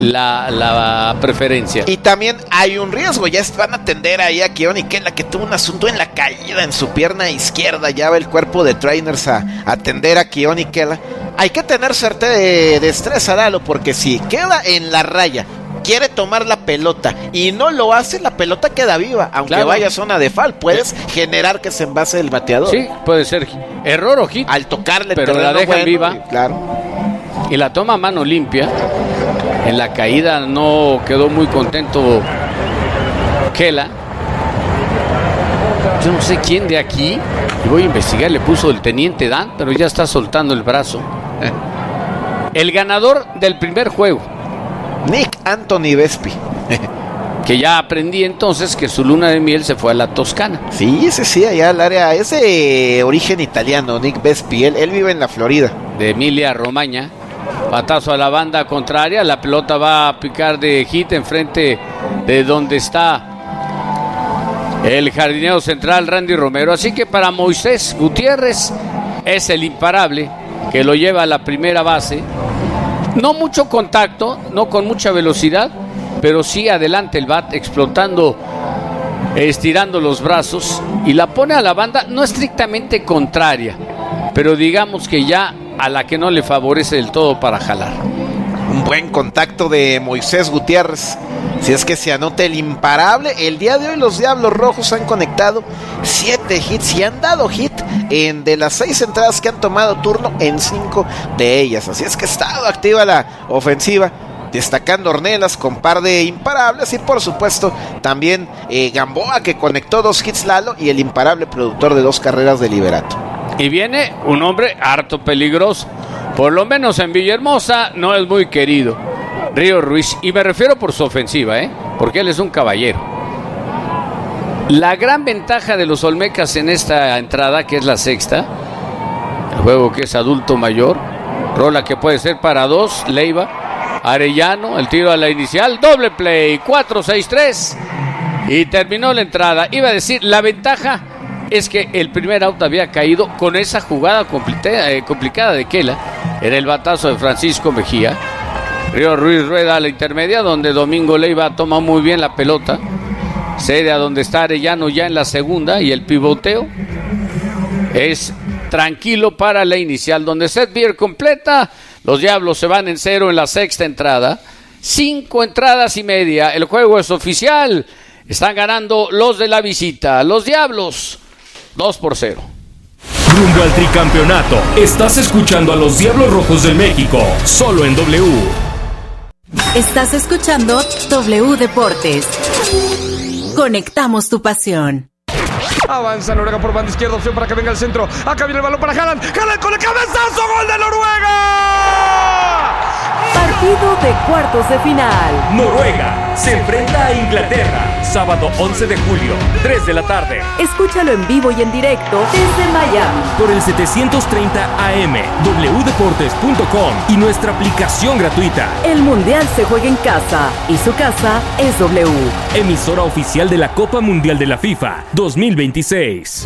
la preferencia. Y también hay un riesgo, ya van a atender ahí a Keone Kela, que tuvo un asunto en la caída en su pierna izquierda. Ya va el cuerpo de trainers a atender a Keone Kela. Hay que tener suerte de destreza, Lalo, porque si queda en la raya, quiere tomar la pelota y no lo hace, la pelota queda viva, aunque claro, vaya a zona de foul, puedes generar que se envase el bateador. Sí, puede ser error o hit al tocarle, pero la deja viva. Claro. Y la toma a mano limpia. En la caída no quedó muy contento Kela. Yo no sé quién de aquí, y voy a investigar, le puso el teniente Dan, pero ya está soltando el brazo. El ganador del primer juego, Nick Anthony Vespi. Que ya aprendí entonces que su luna de miel se fue a la Toscana. Sí, allá al área, es de origen italiano, Nick Vespi, él vive en la Florida. De Emilia Romagna. Batazo a la banda contraria, la pelota va a picar de hit enfrente de donde está el jardinero central Randy Romero. Así que para Moisés Gutiérrez es el imparable que lo lleva a la primera base. No mucho contacto, no con mucha velocidad, pero sí adelante el bat, explotando, estirando los brazos, y la pone a la banda no estrictamente contraria, pero digamos que ya a la que no le favorece del todo para jalar. Un buen contacto de Moisés Gutiérrez. Si es que se anota el imparable. El día de hoy los Diablos Rojos han conectado 7 hits y han dado hit de las 6 entradas que han tomado turno en 5 de ellas. Así es que ha estado activa la ofensiva, destacando Ornelas con par de imparables, y por supuesto también Gamboa, que conectó 2 hits, Lalo, y el imparable productor de 2 carreras de Liberato. Y viene un hombre harto peligroso, por lo menos en Villahermosa no es muy querido, Río Ruiz, y me refiero por su ofensiva, porque él es un caballero. La gran ventaja de los Olmecas en esta entrada, que es la sexta, el juego que es adulto mayor, rola que puede ser para 2, Leiva, Arellano, el tiro a la inicial, doble play, 4-6-3, y terminó la entrada. Iba a decir, la ventaja es que el primer out había caído con esa jugada complicada de Kela. Era el batazo de Francisco Mejía. Río Ruiz rueda a la intermedia, donde Domingo Leiva toma muy bien la pelota. Cede a donde está Arellano ya en la segunda, y el pivoteo es tranquilo para la inicial, donde Seth Beer completa. Los Diablos se van en 0 en la sexta entrada. 5 entradas y media. El juego es oficial. Están ganando los de la visita. Los Diablos 2-0. Rumbo al tricampeonato. Estás escuchando a los Diablos Rojos del México, solo en W. Estás escuchando W Deportes. Conectamos tu pasión. Avanza Noruega por banda izquierda, opción para que venga el centro. Acá viene el balón para Haaland. Haaland con el cabezazo, gol de Noruega. Partido de cuartos de final. Noruega se enfrenta a Inglaterra, sábado 11 de julio, 3 de la tarde. Escúchalo en vivo y en directo desde Miami por el 730 AM, wdeportes.com y nuestra aplicación gratuita. El Mundial se juega en casa y su casa es W. Emisora oficial de la Copa Mundial de la FIFA 2026.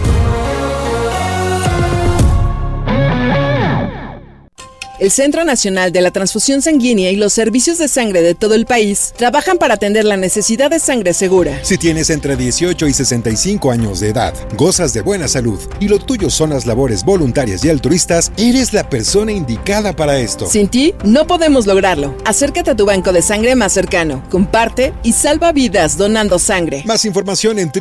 El Centro Nacional de la Transfusión Sanguínea y los servicios de sangre de todo el país trabajan para atender la necesidad de sangre segura. Si tienes entre 18 y 65 años de edad, gozas de buena salud y lo tuyo son las labores voluntarias y altruistas, eres la persona indicada para esto. Sin ti, no podemos lograrlo. Acércate a tu banco de sangre más cercano, comparte y salva vidas donando sangre. Más información en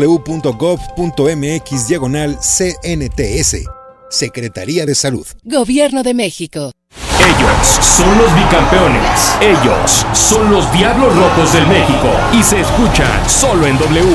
www.gov.mx/CNTS. Secretaría de Salud. Gobierno de México. Ellos son los bicampeones. Ellos son los Diablos Rojos del México. Y se escuchan solo en W.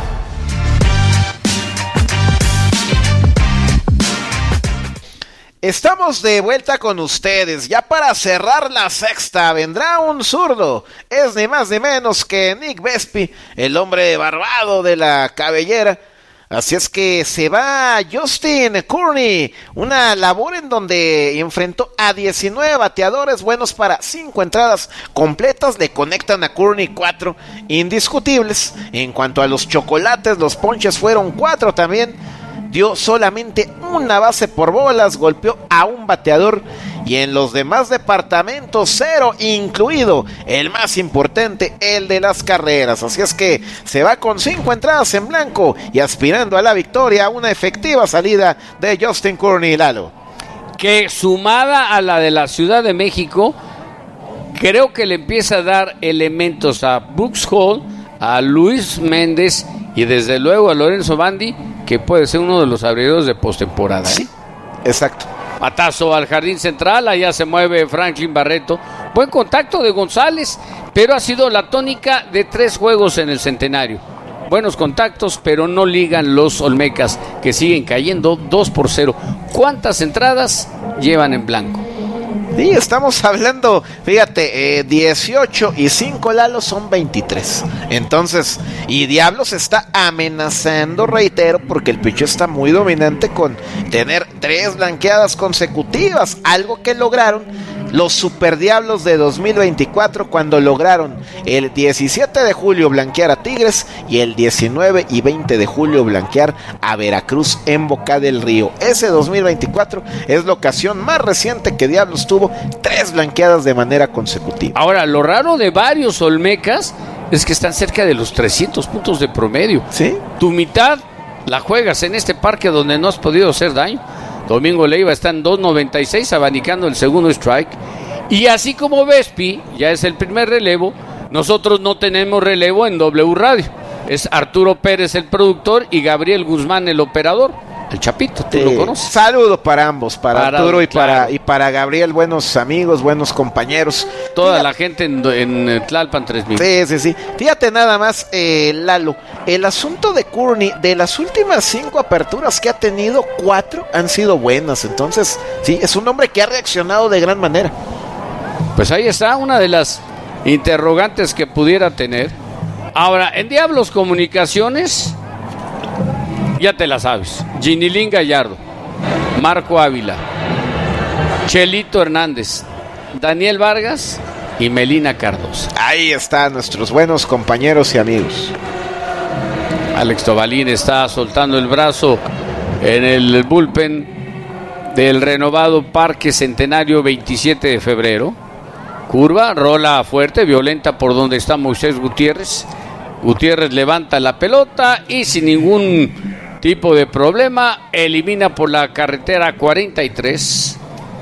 Estamos de vuelta con ustedes. Ya para cerrar la sexta vendrá un zurdo. Es ni más ni menos que Nick Vespi, el hombre barbado de la cabellera. Así es que se va Justin Kearney, una labor en donde enfrentó a 19 bateadores buenos para 5 entradas completas. Le conectan a Kearney 4 indiscutibles. En cuanto a los chocolates, los ponches fueron 4 también. dio solamente una base por bolas, golpeó a un bateador y en los demás departamentos 0, incluido el más importante, el de las carreras. Así es que se va con 5 entradas en blanco y aspirando a la victoria, una efectiva salida de Justin Courtney, Lalo. Que sumada a la de la Ciudad de México, creo que le empieza a dar elementos a Brooks Hall, a Luis Méndez y desde luego a Lorenzo Bandi, que puede ser uno de los abridores de postemporada. Sí, exacto. Patazo al jardín central, allá se mueve Franklin Barreto. Buen contacto de González, pero ha sido la tónica de 3 juegos en el centenario. Buenos contactos, pero no ligan los Olmecas, que siguen cayendo 2-0. ¿Cuántas entradas llevan en blanco? Sí, estamos hablando, fíjate, 18 y 5, Lalo, son 23. Entonces, y Diablos está amenazando, reitero, porque el pitcher está muy dominante con tener 3 blanqueadas consecutivas, algo que lograron los Super Diablos de 2024 cuando lograron el 17 de julio blanquear a Tigres y el 19 y 20 de julio blanquear a Veracruz en Boca del Río. Ese 2024 es la ocasión más reciente que Diablos tuvo 3 blanqueadas de manera consecutiva. Ahora, lo raro de varios Olmecas es que están cerca de los 300 puntos de promedio. ¿Sí? Tu mitad la juegas en este parque donde no has podido hacer daño. Domingo Leiva está en 2.96 abanicando el segundo strike. Y así como Vespi ya es el primer relevo, nosotros no tenemos relevo en W Radio. Es Arturo Pérez el productor y Gabriel Guzmán el operador. El Chapito, tú lo conoces. Saludo para ambos, para Arturo y, claro, y para Gabriel, buenos amigos, buenos compañeros. Toda la gente en Tlalpan 3000. Sí. Fíjate nada más, Lalo, el asunto de Courtney, de las últimas 5 aperturas que ha tenido, 4 han sido buenas. Entonces, sí, es un hombre que ha reaccionado de gran manera. Pues ahí está una de las interrogantes que pudiera tener. Ahora, en Diablos Comunicaciones, ya te la sabes. Ginilín Gallardo, Marco Ávila, Chelito Hernández, Daniel Vargas y Melina Cardosa. Ahí están nuestros buenos compañeros y amigos. Alex Tobalín está soltando el brazo en el bullpen del renovado Parque Centenario 27 de febrero. Curva, rola fuerte, violenta por donde está Moisés Gutiérrez. Gutiérrez levanta la pelota y sin ningún tipo de problema elimina por la carretera 43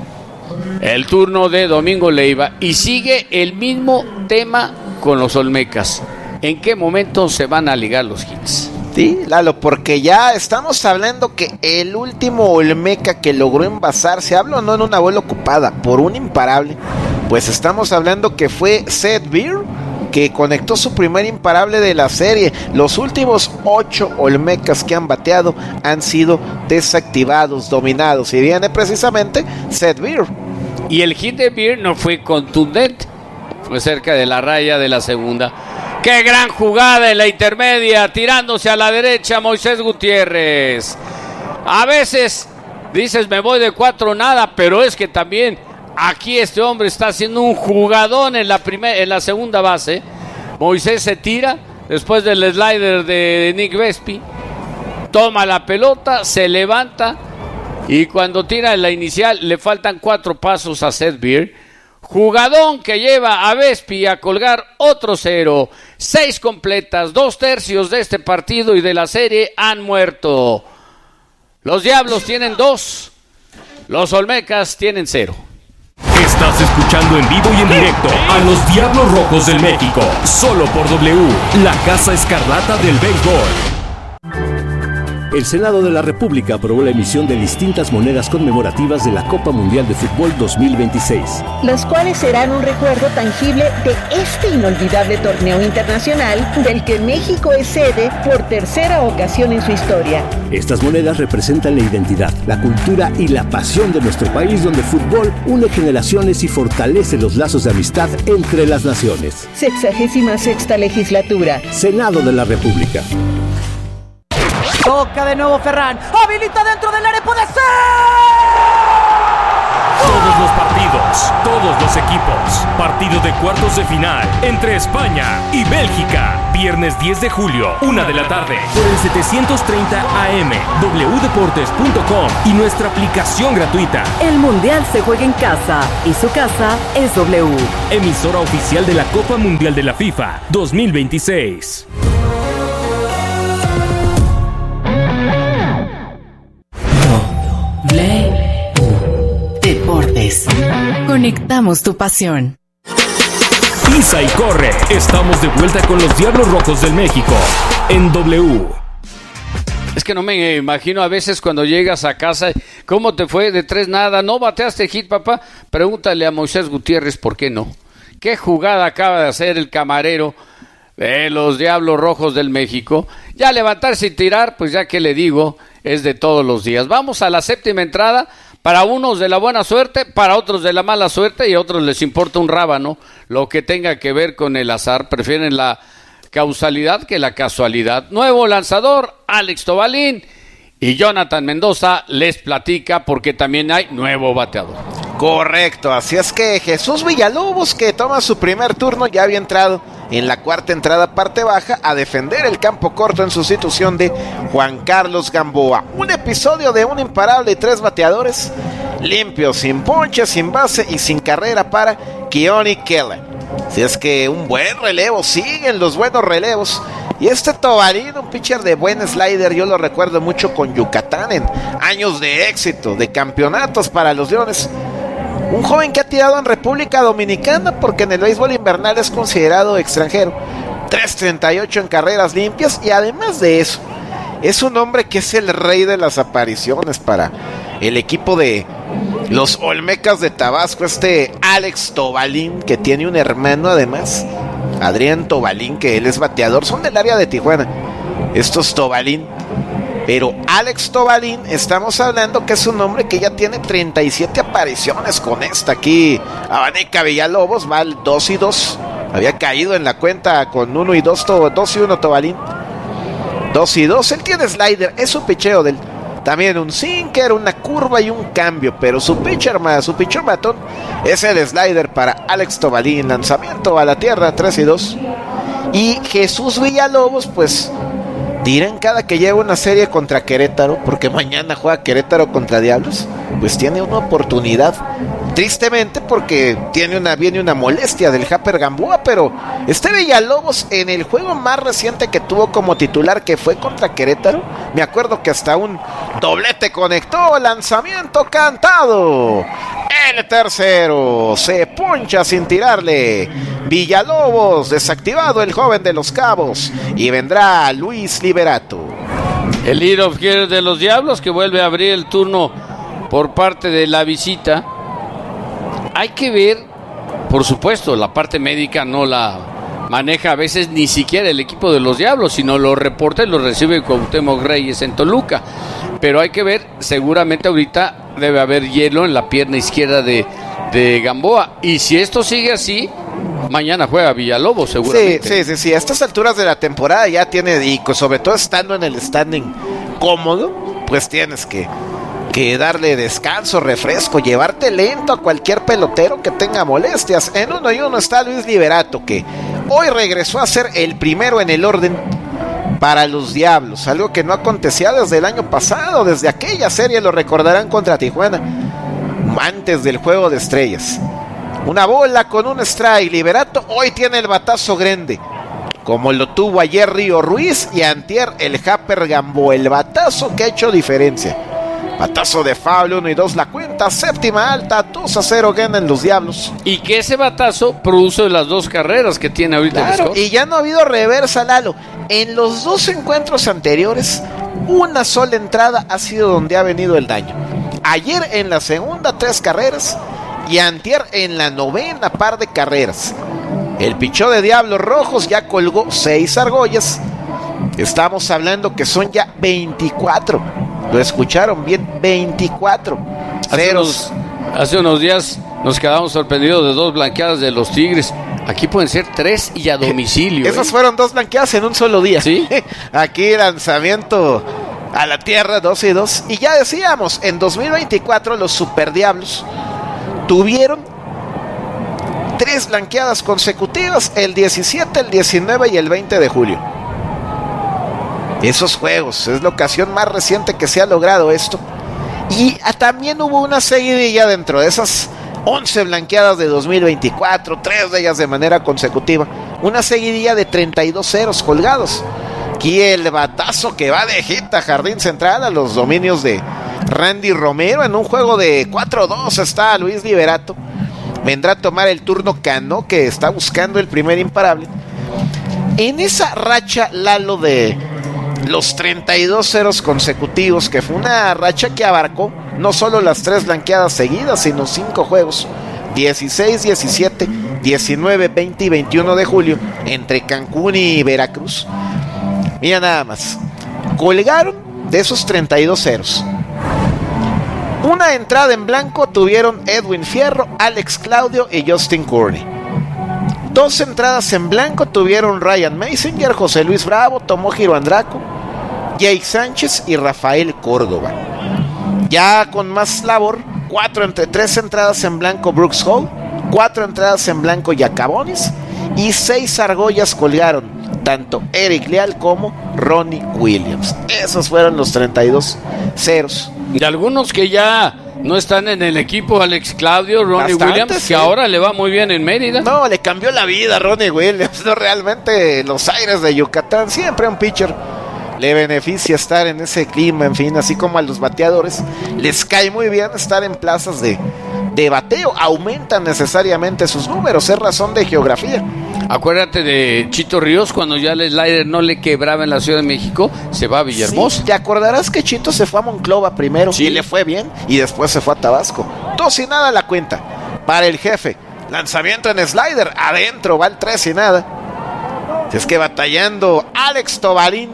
el turno de Domingo Leiva. Y sigue el mismo tema con los Olmecas. ¿En qué momento se van a ligar los hits? Sí, Lalo, porque ya estamos hablando que el último Olmeca que logró envasarse, hablo no en una bola ocupada, por un imparable, pues estamos hablando que fue Seth Beer, que conectó su primer imparable de la serie. Los últimos 8 Olmecas que han bateado han sido desactivados, dominados, y viene precisamente Seth Beer. Y el hit de Beer no fue contundente, fue cerca de la raya de la segunda. ¡Qué gran jugada en la intermedia! Tirándose a la derecha Moisés Gutiérrez. A veces dices me voy de 4 nada, pero es que también aquí este hombre está haciendo un jugadón en la segunda base. Moisés se tira después del slider de Nick Vespi, toma la pelota, se levanta y cuando tira en la inicial le faltan 4 pasos a Seth Beer. Jugadón que lleva a Vespi a colgar otro 0. 6 completas, 2/3 de este partido y de la serie han muerto. Los Diablos tienen 2, los Olmecas tienen 0. Estás escuchando en vivo y en directo a los Diablos Rojos del México, solo por W, la Casa Escarlata del Béisbol. El Senado de la República aprobó la emisión de distintas monedas conmemorativas de la Copa Mundial de Fútbol 2026. Las cuales serán un recuerdo tangible de este inolvidable torneo internacional del que México es sede por tercera ocasión en su historia. Estas monedas representan la identidad, la cultura y la pasión de nuestro país, donde el fútbol une generaciones y fortalece los lazos de amistad entre las naciones. 66ª legislatura. Senado de la República. Toca de nuevo Ferran, habilita dentro del área, puede ser. Todos los partidos, todos los equipos. Partido de cuartos de final entre España y Bélgica. Viernes 10 de julio, 1 de la tarde, por el 730 AM, wdeportes.com y nuestra aplicación gratuita. El Mundial se juega en casa y su casa es W. Emisora oficial de la Copa Mundial de la FIFA 2026. Deportes. Conectamos tu pasión. Pisa y corre. Estamos de vuelta con los Diablos Rojos del México en W. Es que no me imagino a veces cuando llegas a casa, ¿cómo te fue? De 3-0, ¿no bateaste hit, papá? Pregúntale a Moisés Gutiérrez por qué no. ¿Qué jugada acaba de hacer el camarero de los Diablos Rojos del México? Ya levantarse y tirar, pues ya que le digo, es de todos los días. Vamos a la séptima entrada. Para unos de la buena suerte, para otros de la mala suerte y a otros les importa un rábano lo que tenga que ver con el azar. Prefieren la causalidad que la casualidad. Nuevo lanzador, Alex Tobalín, y Jonathan Mendoza les platica porque también hay nuevo bateador. Correcto, así es que Jesús Villalobos, que toma su primer turno, ya había entrado en la cuarta entrada parte baja a defender el campo corto en sustitución de Juan Carlos Gamboa. Un episodio de un imparable y 3 bateadores limpios, sin ponche, sin base y sin carrera para Keone Kela. Así es que un buen relevo, siguen los buenos relevos. Y este Tobalín, un pitcher de buen slider, yo lo recuerdo mucho con Yucatán en años de éxito, de campeonatos para los Leones. Un joven que ha tirado en República Dominicana porque en el béisbol invernal es considerado extranjero. 3.38 en carreras limpias y además de eso, es un hombre que es el rey de las apariciones para el equipo de los Olmecas de Tabasco. Este Alex Tobalín, que tiene un hermano además, Adrián Tobalín, que él es bateador, son del área de Tijuana, estos Tobalín. Pero Alex Tobalín, estamos hablando que es un hombre que ya tiene 37 apariciones con esta. Aquí Abaneca Villalobos va al 2-2. Había caído en la cuenta con 1-2, 2-1 Tobalín. 2-2, él tiene slider, es su picheo del. También un sinker, una curva y un cambio. Pero su pitcher matón es el slider para Alex Tobalín. Lanzamiento a la tierra, 3-2. Y Jesús Villalobos, pues dirán cada que lleva una serie contra Querétaro, porque mañana juega Querétaro contra Diablos, pues tiene una oportunidad, tristemente porque viene una molestia del Japper Gamboa, pero este Villalobos en el juego más reciente que tuvo como titular, que fue contra Querétaro, me acuerdo que hasta un doblete conectó, lanzamiento cantado, el tercero, se poncha sin tirarle, Villalobos, desactivado el joven de Los Cabos, y vendrá Luis Liberato. El lead-off hitter de los Diablos, que vuelve a abrir el turno por parte de la visita. Hay que ver, por supuesto, la parte médica no la maneja a veces ni siquiera el equipo de los Diablos, sino los reportes los recibe Cuauhtémoc Reyes en Toluca. Pero hay que ver, seguramente ahorita debe haber hielo en la pierna izquierda de Gamboa. Y si esto sigue así, mañana juega Villalobos seguramente. Sí. A estas alturas de la temporada ya tiene, y sobre todo estando en el standing cómodo, pues tienes que darle descanso, refresco, llevarte lento a cualquier pelotero que tenga molestias. En 1-1 está Luis Liberato, que hoy regresó a ser el primero en el orden para los Diablos, algo que no acontecía desde el año pasado, desde aquella serie, lo recordarán, contra Tijuana, antes del Juego de Estrellas. Una bola con un strike. Liberato hoy tiene el batazo grande, como lo tuvo ayer Río Ruiz y antier el Japper Gamboa. El batazo que ha hecho diferencia. Batazo de foul, 1-2 la cuenta, séptima alta, 2-0 ganan los Diablos. Y que ese batazo produce las 2 carreras que tiene ahorita. Claro, y ya no ha habido reversa, Lalo. En los 2 encuentros anteriores, una sola entrada ha sido donde ha venido el daño. Ayer en la segunda 3 carreras y antier en la 9ª par de carreras. El pichó de Diablos Rojos ya colgó 6 argollas. Estamos hablando que son ya 24. Lo escucharon bien, 24 ceros. Hace unos días nos quedamos sorprendidos de 2 blanqueadas de los Tigres. Aquí pueden ser 3 y a domicilio. Esas fueron 2 blanqueadas en un solo día. ¿Sí? Aquí lanzamiento a la tierra, 2-2. Y ya decíamos, en 2024 los Super Diablos tuvieron 3 blanqueadas consecutivas, el 17, el 19 y el 20 de julio. Esos juegos, es la ocasión más reciente que se ha logrado esto. Y también hubo una seguidilla dentro de esas 11 blanqueadas de 2024, 3 de ellas de manera consecutiva. Una seguidilla de 32 ceros colgados. Aquí el batazo que va de hit a jardín central a los dominios de Randy Romero. En un juego de 4-2 está Luis Liberato. Vendrá a tomar el turno Cano, que está buscando el primer imparable. En esa racha, Lalo, de los 32 ceros consecutivos, que fue una racha que abarcó no solo las 3 blanqueadas seguidas, sino 5 juegos, 16, 17, 19, 20 y 21 de julio, entre Cancún y Veracruz. Mira nada más, colgaron de esos 32 ceros. Una entrada en blanco tuvieron Edwin Fierro, Alex Claudio y Justin Courtney. 2 entradas en blanco tuvieron Ryan Mazinger, José Luis Bravo, Tomohiro Andraco, Jake Sánchez y Rafael Córdoba. Ya con más labor, 3 entradas en blanco Brooks Hall, 4 entradas en blanco Yacabonis y 6 argollas colgaron tanto Eric Leal como Ronnie Williams. Esos fueron los 32 ceros. Y algunos que ya no están en el equipo, Alex Claudio, Ronnie Williams, sí, que ahora le va muy bien en Mérida. No, le cambió la vida a Ronnie Williams. No, realmente los aires de Yucatán, siempre a un pitcher le beneficia estar en ese clima, en fin, así como a los bateadores les cae muy bien estar en plazas de bateo, aumentan necesariamente sus números, es razón de geografía. Acuérdate de Chito Ríos, cuando ya el slider no le quebraba en la Ciudad de México, se va a Villahermosa. Sí, te acordarás que Chito se fue a Monclova primero, sí, y le fue bien, y después se fue a Tabasco. 2-0 la cuenta para el jefe. Lanzamiento en slider, adentro, va el 3-0. Es que batallando Alex Tobalín.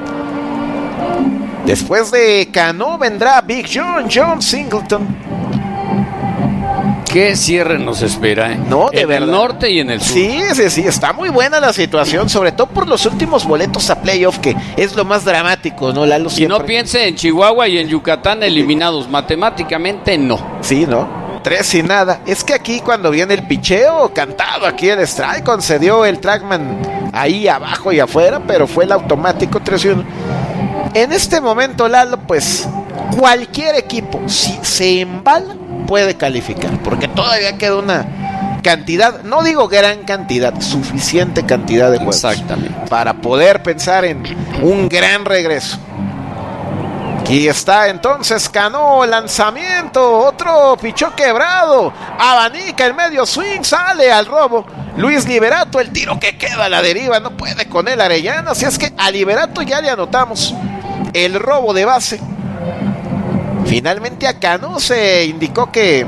Después de Cano vendrá Big John Singleton. ¿Qué cierre nos espera, No, de en verdad. El norte y en el sur. Sí, está muy buena la situación, sobre todo por los últimos boletos a playoff, que es lo más dramático, ¿no, Lalo? Y no piense en Chihuahua y en Yucatán eliminados, matemáticamente no. Sí, ¿no? 3-0. Es que aquí cuando viene el picheo, cantado aquí el strike, concedió el trackman ahí abajo y afuera, pero fue el automático 3-1. En este momento, Lalo, pues cualquier equipo, si se embala, puede calificar, porque todavía queda una cantidad, no digo gran cantidad, suficiente cantidad de juegos. Exactamente. Para poder pensar en un gran regreso. Aquí está entonces Cano, lanzamiento, otro pichó quebrado, abanica el medio swing, sale al robo. Luis Liberato, el tiro que queda a la deriva, no puede con él Arellano, así es que a Liberato ya le anotamos el robo de base. Finalmente a Cano se indicó que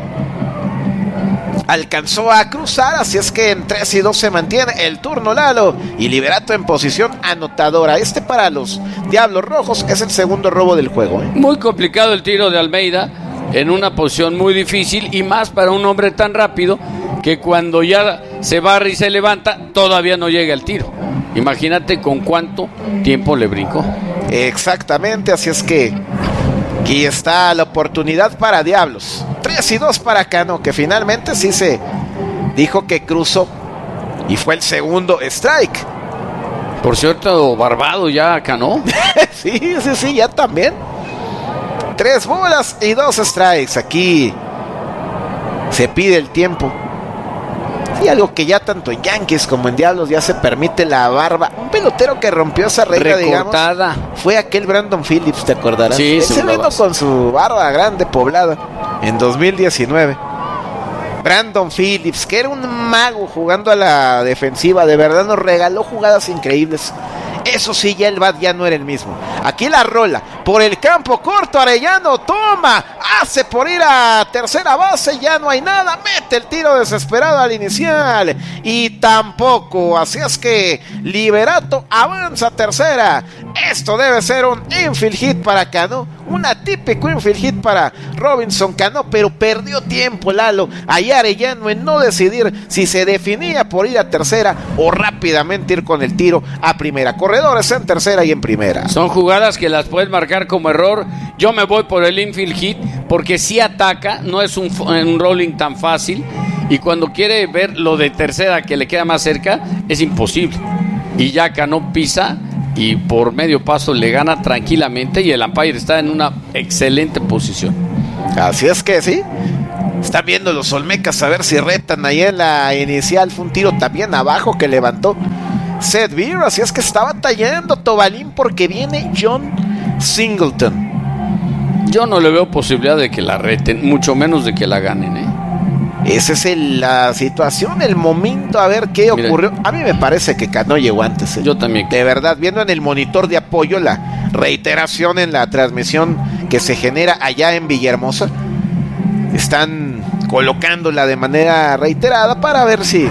alcanzó a cruzar, así es que en 3-2 se mantiene el turno, Lalo, y Liberato en posición anotadora. Para los Diablos Rojos es el segundo robo del juego. Muy complicado el tiro de Almeida, en una posición muy difícil, y más para un hombre tan rápido que cuando ya se barre y se levanta todavía no llega el tiro. Imagínate con cuánto tiempo le brincó. Exactamente, así es que aquí está la oportunidad para Diablos. 3-2 para Cano, que finalmente sí se dijo que cruzó y fue el segundo strike. Por cierto, barbado ya Cano. sí, ya también. 3 bolas y 2 strikes. Aquí se pide el tiempo. Y algo que ya tanto en Yankees como en Diablos ya se permite la barba. Un pelotero que rompió esa regla, recortada, digamos, fue aquel Brandon Phillips, ¿te acordarás? Sí, ese vino con su barba grande poblada en 2019. Brandon Phillips, que era un mago jugando a la defensiva, de verdad nos regaló jugadas increíbles. Eso sí, ya el bat ya no era el mismo. Aquí la rola por el campo corto, Arellano toma, hace por ir a tercera base, ya no hay nada, mete el tiro desesperado al inicial y tampoco, así es que Liberato avanza a tercera. Esto debe ser un infield hit para Cano, una típico infield hit para Robinson Cano, pero perdió tiempo, Lalo, allá Arellano, en no decidir si se definía por ir a tercera o rápidamente ir con el tiro a primera. Corredores en tercera y en primera. Son jugadas que las puedes marcar marcar como error. Yo me voy por el infield hit porque sí ataca, no es un rolling tan fácil. Y cuando quiere ver lo de tercera que le queda más cerca, es imposible. Y ya Cano pisa y por medio paso le gana tranquilamente y el umpire está en una excelente posición. Así es que sí. Están viendo los Olmecas a ver si retan ahí en la inicial. Fue un tiro también abajo que levantó Seth Beer. Así es que está batallando Tobalín porque viene John Singleton. Yo no le veo posibilidad de que la reten, mucho menos de que la ganen, ¿eh? Esa es la situación, el momento, a ver qué ocurrió. A mí me parece que Cano llegó antes. Yo también. De verdad, viendo en el monitor de apoyo la reiteración en la transmisión que se genera allá en Villahermosa, están colocándola de manera reiterada para ver si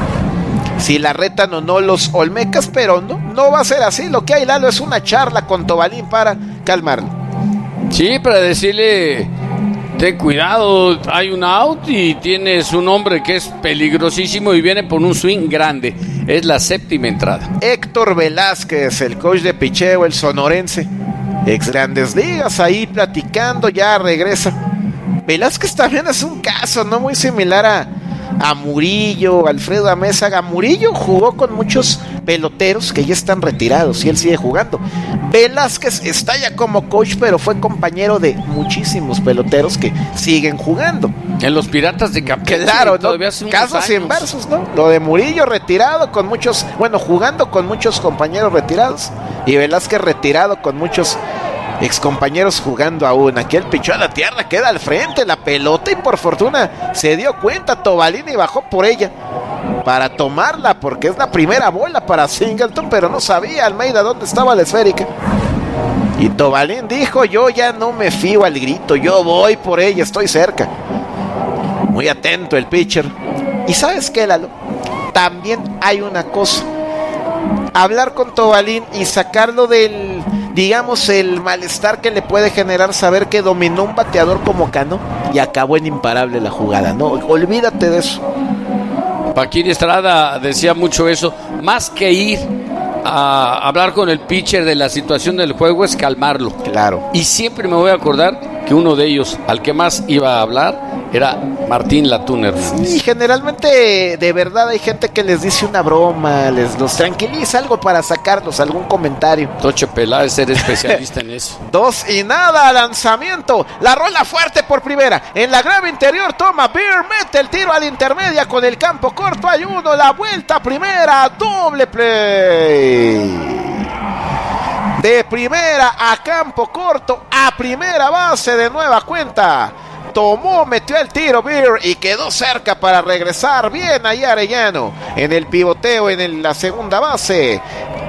la retan o no los Olmecas, pero no va a ser así. Lo que hay, Lalo, es una charla con Tobalín para calmarlo. Sí, para decirle: ten cuidado, hay un out y tienes un hombre que es peligrosísimo y viene por un swing grande. Es la séptima entrada. Héctor Velázquez, el coach de picheo, el sonorense, ex Grandes Ligas, ahí platicando, ya regresa. Velázquez también es un caso, ¿no? Muy similar a Murillo, Alfredo Amézaga. Murillo jugó con muchos peloteros que ya están retirados y él sigue jugando. Velázquez está ya como coach, pero fue compañero de muchísimos peloteros que siguen jugando. En los Piratas de Campeche. Claro, ¿no? Casos inversos, ¿no? Lo de Murillo retirado con muchos, jugando con muchos compañeros retirados, y Velázquez retirado con muchos excompañeros jugando aún. Aquí el pichó a la tierra, queda al frente la pelota y por fortuna se dio cuenta Tobalín y bajó por ella para tomarla, porque es la primera bola para Singleton, pero no sabía Almeida dónde estaba la esférica. Y Tobalín dijo: yo ya no me fío al grito, yo voy por ella, estoy cerca. Muy atento el pitcher. Y ¿sabes qué, Lalo? También hay una cosa: hablar con Tobalín y sacarlo del, digamos, el malestar que le puede generar saber que dominó un bateador como Cano y acabó en imparable la jugada. No, olvídate de eso. Paquín Estrada decía mucho eso. Más que ir a hablar con el pitcher de la situación del juego, es calmarlo. Claro. Y siempre me voy a acordar que uno de ellos, al que más iba a hablar, era Martín Latún Hernández. Y generalmente, de verdad, hay gente que les dice una broma, los tranquiliza, algo para sacarlos, algún comentario. Toche Peláez era especialista en eso. 2-0, lanzamiento, la rola fuerte por primera, en la grava interior toma Beer, mete el tiro a la intermedia con el campo corto, hay uno, la vuelta primera, doble play. De primera a campo corto, a primera base de nueva cuenta. Tomó, metió el tiro Beer y quedó cerca para regresar. Bien ahí Arellano en el pivoteo en la segunda base.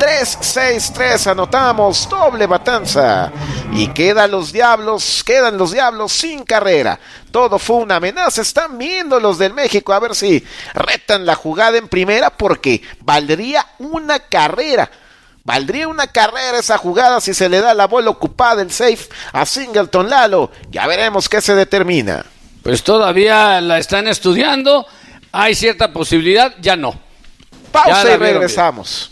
3-6-3 anotamos, doble matanza. Y quedan los Diablos sin carrera. Todo fue una amenaza. Están viendo los del México a ver si retan la jugada en primera, porque valdría una carrera. Valdría una carrera esa jugada si se le da la bola ocupada, el safe a Singleton. Lalo, ya veremos qué se determina. Pues todavía la están estudiando. Hay cierta posibilidad, ya no. Pausa y regresamos.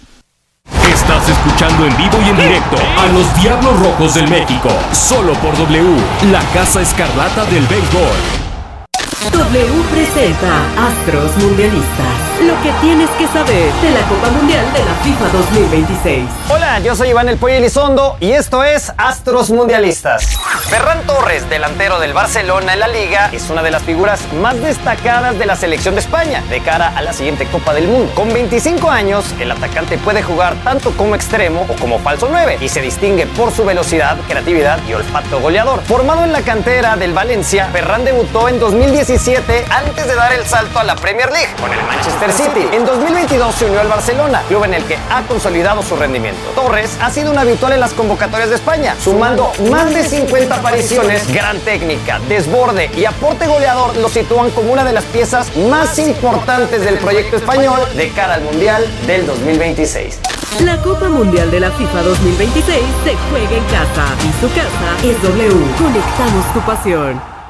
Estás escuchando en vivo y en directo a los Diablos Rojos del México, solo por W, la Casa Escarlata del Béisbol. W presenta Astros Mundialistas. Lo que tienes que saber de la Copa Mundial de la FIFA 2026. Hola, yo soy Iván El Pollo Elizondo y esto es Astros Mundialistas. Ferran Torres, delantero del Barcelona en la Liga, es una de las figuras más destacadas de la selección de España de cara a la siguiente Copa del Mundo. Con 25 años, el atacante puede jugar tanto como extremo o como falso 9 y se distingue por su velocidad, creatividad y olfato goleador. Formado en la cantera del Valencia, Ferran debutó en 2017 antes de dar el salto a la Premier League con el Manchester City. En 2022 se unió al Barcelona, club en el que ha consolidado su rendimiento. Torres ha sido un habitual en las convocatorias de España, sumando más de 50 apariciones. Gran técnica, desborde y aporte goleador lo sitúan como una de las piezas más importantes del proyecto español de cara al Mundial del 2026. La Copa Mundial de la FIFA 2026 se juega en casa y su casa es W. Conectamos tu pasión.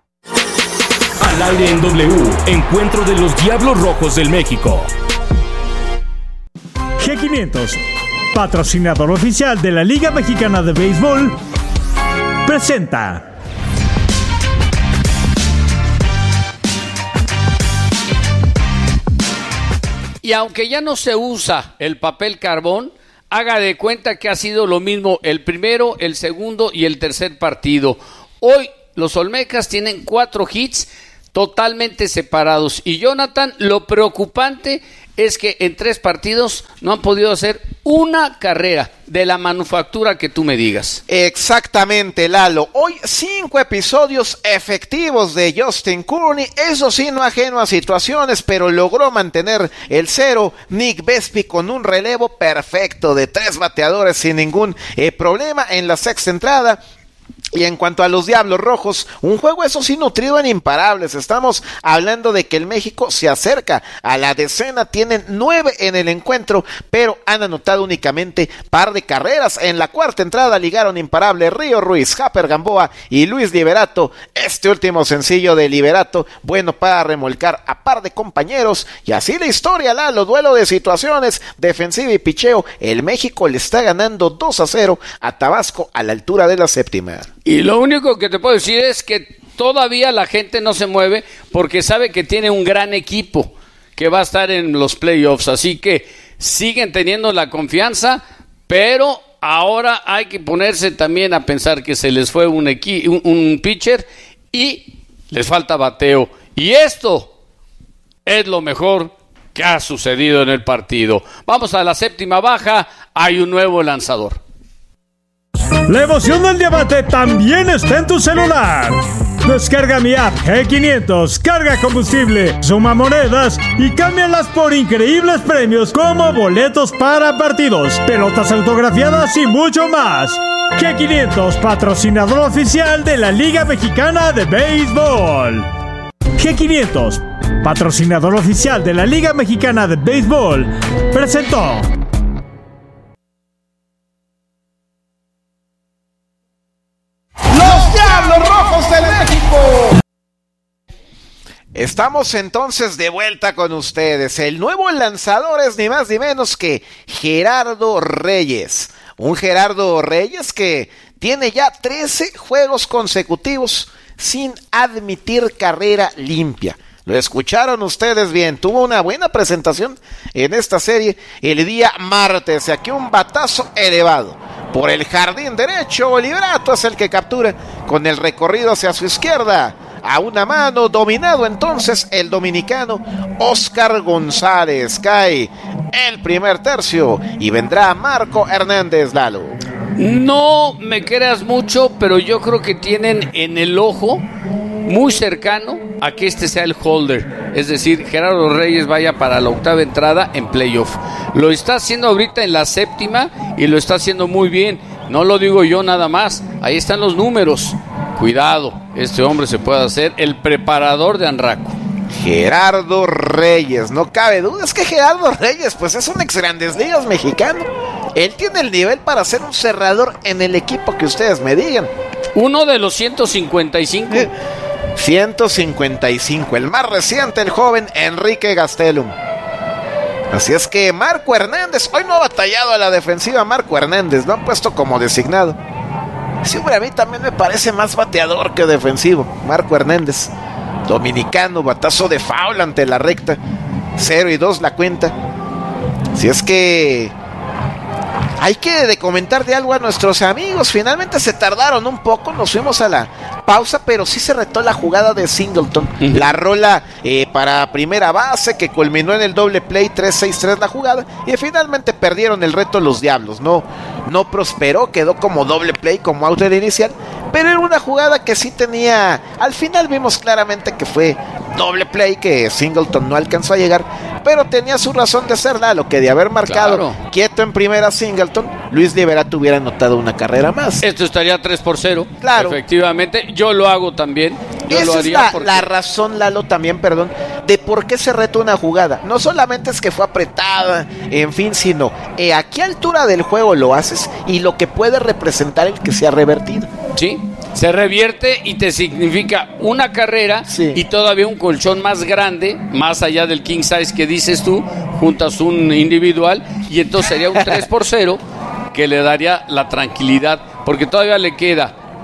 Al aire en W, encuentro de los Diablos Rojos del México. G500, patrocinador oficial de la Liga Mexicana de Béisbol presenta. Y aunque ya no se usa el papel carbón, haga de cuenta que ha sido lo mismo el primero, el segundo y el tercer partido. Hoy los Olmecas tienen 4 hits totalmente separados. Y Jonathan, lo preocupante es que en 3 partidos no han podido hacer una carrera de la manufactura que tú me digas. Exactamente, Lalo. Hoy 5 episodios efectivos de Justin Courtney, eso sí, no ajeno a situaciones, pero logró mantener el 0. Nick Vespi con un relevo perfecto de 3 bateadores sin ningún problema en la sexta entrada. Y en cuanto a los Diablos Rojos, un juego eso sí nutrido en imparables. Estamos hablando de que el México se acerca a la decena, tienen 9 en el encuentro, pero han anotado únicamente par de carreras. En la cuarta entrada ligaron imparables Río Ruiz, Japper Gamboa y Luis Liberato. Este último sencillo de Liberato, bueno para remolcar a par de compañeros. Y así la historia, Lalo, duelo de situaciones, defensiva y picheo. El México le está ganando 2-0 a Tabasco a la altura de la séptima. Y lo único que te puedo decir es que todavía la gente no se mueve porque sabe que tiene un gran equipo que va a estar en los playoffs. Así que siguen teniendo la confianza, pero ahora hay que ponerse también a pensar que se les fue un pitcher y les falta bateo. Y esto es lo mejor que ha sucedido en el partido. Vamos a la séptima baja, hay un nuevo lanzador. La emoción del diamante también está en tu celular. Descarga mi app G500, carga combustible, suma monedas y cámbialas por increíbles premios como boletos para partidos, pelotas autografiadas y mucho más. G500, patrocinador oficial de la Liga Mexicana de Béisbol. G500, patrocinador oficial de la Liga Mexicana de Béisbol, presentó. ¡Los Diablos Rojos de México! Estamos entonces de vuelta con ustedes. El nuevo lanzador es ni más ni menos que Gerardo Reyes. Un Gerardo Reyes que tiene ya 13 juegos consecutivos sin admitir carrera limpia. Lo escucharon ustedes bien, tuvo una buena presentación en esta serie el día martes. Aquí un batazo elevado por el jardín derecho. Liberato es el que captura con el recorrido hacia su izquierda. A una mano, dominado entonces el dominicano Oscar González. Cae el primer tercio y vendrá Marco Hernández, Lalo. No me creas mucho, pero yo creo que tienen en el ojo muy cercano a que este sea el holder, es decir, Gerardo Reyes vaya para la octava entrada en playoff. Lo está haciendo ahorita en la séptima y lo está haciendo muy bien, no lo digo yo nada más, ahí están los números. Cuidado, este hombre se puede hacer el preparador de Anraco. Gerardo Reyes, no cabe duda, es que Gerardo Reyes pues es un ex Grandes Ligas mexicano. Él tiene el nivel para ser un cerrador en el equipo que ustedes me digan. Uno de los 155. 155, el más reciente, el joven Enrique Gastelum. Así es que Marco Hernández, hoy no ha batallado a la defensiva Marco Hernández, lo han puesto como designado. Siempre a mí también me parece más bateador que defensivo, Marco Hernández. Dominicano, batazo de foul ante la recta, 0-2 la cuenta. Si es que hay que comentar de algo a nuestros amigos. Finalmente se tardaron un poco, nos fuimos a la pausa, pero sí se retó la jugada de Singleton, la rola para primera base que culminó en el doble play, 3-6-3 la jugada, y finalmente perdieron el reto los Diablos. No prosperó, quedó como doble play, como out del inicial, pero era una jugada que sí tenía, al final vimos claramente que fue doble play, que Singleton no alcanzó a llegar, pero tenía su razón de ser, lo que de haber marcado quieto en primera Singleton, Luis Liberato hubiera anotado una carrera más. Esto estaría 3-0. Claro. Efectivamente, yo lo hago también. Yo Esa lo haría es la razón, Lalo, también, perdón, de por qué se retó una jugada. No solamente es que fue apretada, en fin, sino a qué altura del juego lo haces y lo que puede representar el que sea revertido. Sí, se revierte y te significa una carrera y todavía un colchón más grande, más allá del king size que dices tú, juntas un individual y entonces sería un 3-0 que le daría la tranquilidad, porque todavía le queda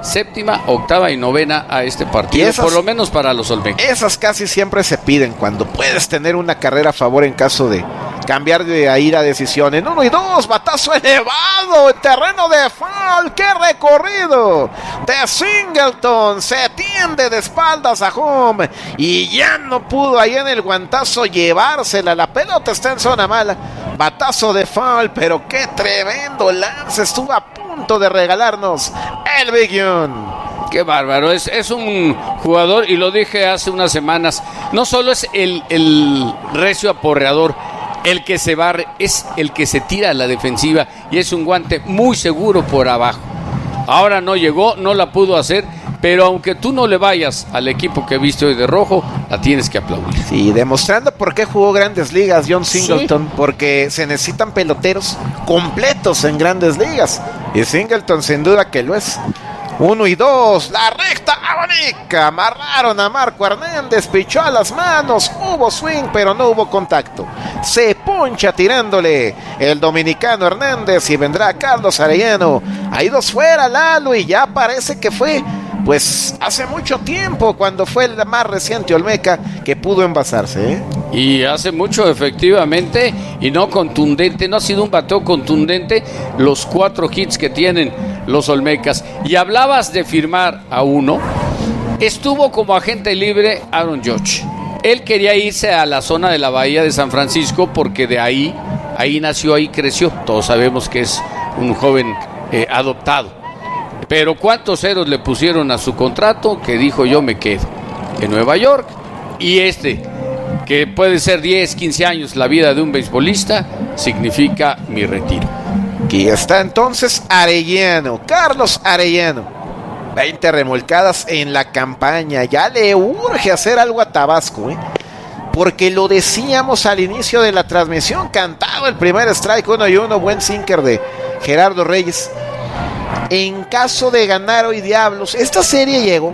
séptima, octava y novena a este partido, por lo menos para los olmecas. Esas casi siempre se piden cuando puedes tener una carrera a favor en caso de cambiar de ir a decisión. En 1 y 2, batazo elevado en terreno de foul. ¡Qué recorrido de Singleton! Se tiende de espaldas a home y ya no pudo ahí en el guantazo llevársela. La pelota está en zona mala. Batazo de foul, pero qué tremendo lance. Estuvo a punto de regalarnos el Big John. Qué bárbaro, es un jugador, y lo dije hace unas semanas, no solo es el recio aporreador, el que se barre, es el que se tira a la defensiva y es un guante muy seguro por abajo. Ahora no llegó, no la pudo hacer, pero aunque tú no le vayas al equipo que viste hoy de rojo, la tienes que aplaudir. Sí, demostrando por qué jugó Grandes Ligas John Singleton, porque se necesitan peloteros completos en Grandes Ligas, y Singleton sin duda que lo es. 1 y 2, la recta abanica, amarraron a Marco Hernández, pichó a las manos, hubo swing pero no hubo contacto, se poncha tirándole el dominicano Hernández y vendrá Carlos Arellano. Hay 2 fuera, Lalo, y ya parece que fue pues hace mucho tiempo cuando fue el más reciente olmeca que pudo envasarse, ¿eh? Y hace mucho efectivamente, y no contundente, no ha sido un bateo contundente los 4 hits que tienen los olmecas. Y hablabas de firmar a uno, estuvo como agente libre Aaron Judge. Él quería irse a la zona de la bahía de San Francisco porque de ahí nació, ahí creció. Todos sabemos que es un joven adoptado. Pero ¿cuántos ceros le pusieron a su contrato? Que dijo, yo me quedo en Nueva York. Y que puede ser 10, 15 años la vida de un beisbolista, significa mi retiro. Aquí está entonces Arellano, Carlos Arellano. 20 remolcadas en la campaña. Ya le urge hacer algo a Tabasco, ¿eh? Porque lo decíamos al inicio de la transmisión, cantado el primer strike, 1 y 1, buen sinker de Gerardo Reyes. En caso de ganar hoy Diablos, esta serie llegó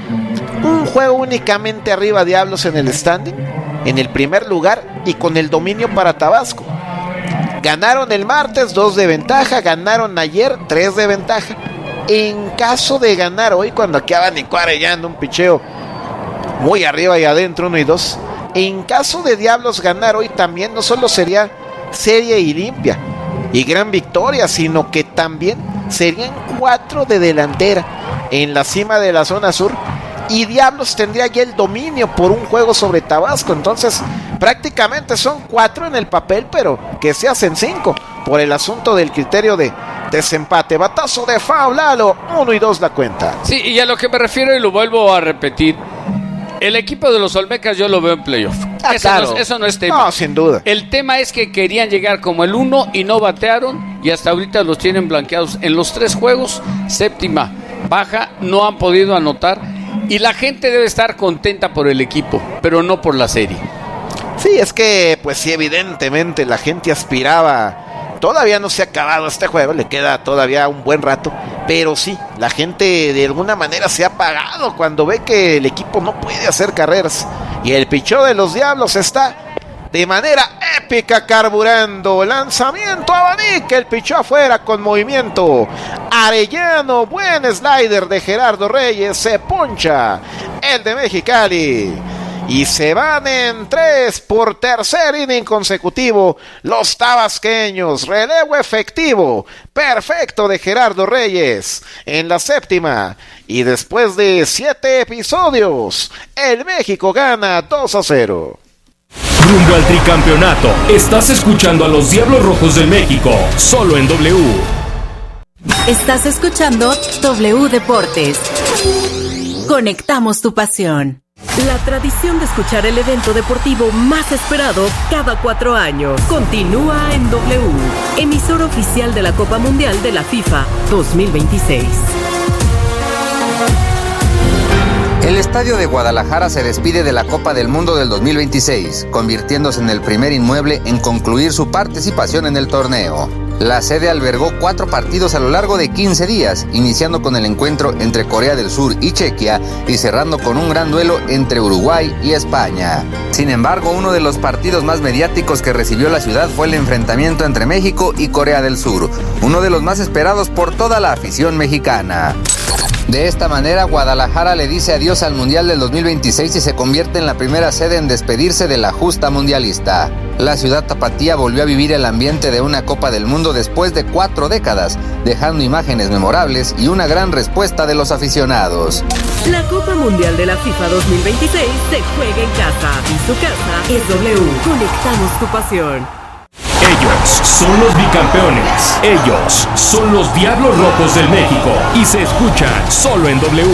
un juego únicamente arriba Diablos en el standing, en el primer lugar y con el dominio para Tabasco. Ganaron el martes 2 de ventaja, ganaron ayer 3 de ventaja. En caso de ganar hoy, cuando acaban Nico Arellano, un picheo muy arriba y adentro, 1 y 2. En caso de Diablos ganar hoy también, no solo sería serie y limpia y gran victoria, sino que también serían 4 de delantera en la cima de la zona sur. Y Diablos tendría ya el dominio por un juego sobre Tabasco. Entonces prácticamente son 4 en el papel, pero que se hacen 5 por el asunto del criterio de desempate. Batazo de foul, Lalo, 1 y 2 la cuenta. Sí, y a lo que me refiero, y lo vuelvo a repetir, el equipo de los olmecas yo lo veo en playoff. Claro. Eso no es tema. No, sin duda. El tema es que querían llegar como el 1 y no batearon, y hasta ahorita los tienen blanqueados en los 3 juegos. Séptima baja, no han podido anotar. Y la gente debe estar contenta por el equipo, pero no por la serie. Sí, es que, pues sí, evidentemente la gente aspiraba. Todavía no se ha acabado este juego, le queda todavía un buen rato. Pero sí, la gente de alguna manera se ha apagado cuando ve que el equipo no puede hacer carreras. Y el pichó de los Diablos está de manera épica carburando. Lanzamiento abanica, el pichó afuera con movimiento. Arellano, buen slider de Gerardo Reyes, se poncha el de Mexicali. Y se van en 3 por tercer inning consecutivo los tabasqueños. Relevo efectivo, perfecto de Gerardo Reyes en la séptima. Y después de 7 episodios, el México gana 2-0. Rumbo al tricampeonato. Estás escuchando a los Diablos Rojos del México, solo en W. Estás escuchando W Deportes. Conectamos tu pasión. La tradición de escuchar el evento deportivo más esperado cada 4 años continúa en W, emisora oficial de la Copa Mundial de la FIFA 2026. El Estadio de Guadalajara se despide de la Copa del Mundo del 2026, convirtiéndose en el primer inmueble en concluir su participación en el torneo. La sede albergó 4 partidos a lo largo de 15 días, iniciando con el encuentro entre Corea del Sur y Chequia y cerrando con un gran duelo entre Uruguay y España. Sin embargo, uno de los partidos más mediáticos que recibió la ciudad fue el enfrentamiento entre México y Corea del Sur, uno de los más esperados por toda la afición mexicana. De esta manera, Guadalajara le dice adiós al Mundial del 2026 y se convierte en la primera sede en despedirse de la justa mundialista. La ciudad tapatía volvió a vivir el ambiente de una Copa del Mundo después de 4 décadas, dejando imágenes memorables y una gran respuesta de los aficionados. La Copa Mundial de la FIFA 2026 se juega en casa y su casa es W. Conectamos tu pasión. Ellos son los bicampeones. Ellos son los Diablos Rojos del México. Y se escuchan solo en W.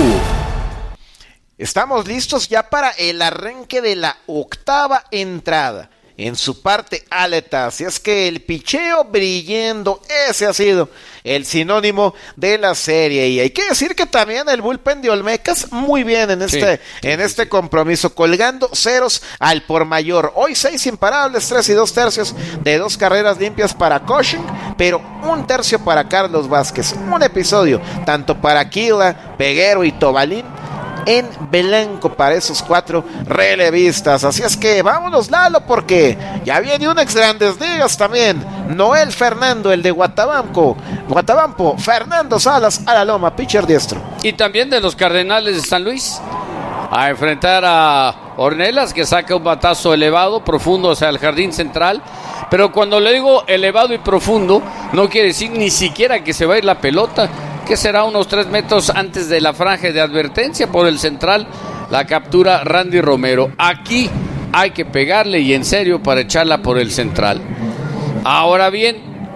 Estamos listos ya para el arranque de la 8ª entrada. En su parte alta, así es que el picheo brillando, ese ha sido el sinónimo de la serie. Y hay que decir que también el bullpen de Olmecas muy bien en este compromiso, colgando ceros al por mayor. Hoy 6 imparables, 3 y 2 tercios de 2 carreras limpias para Cushing, pero 1 tercio para Carlos Vázquez. Un episodio tanto para Aquila, Peguero y Tobalín en blanco para esos 4 relevistas. Así es que vámonos, Lalo, porque ya viene un ex Grandes Ligas también, Noel Fernando, el de Guatabampo, Fernando Salas a la loma, pitcher diestro. Y también de los Cardenales de San Luis, a enfrentar a Ornelas, que saca un batazo elevado, profundo hacia el jardín central. Pero cuando le digo elevado y profundo, no quiere decir ni siquiera que se va a ir la pelota, que será unos 3 metros antes de la franja de advertencia por el central. La captura Randy Romero. Aquí hay que pegarle y en serio para echarla por el central. Ahora bien,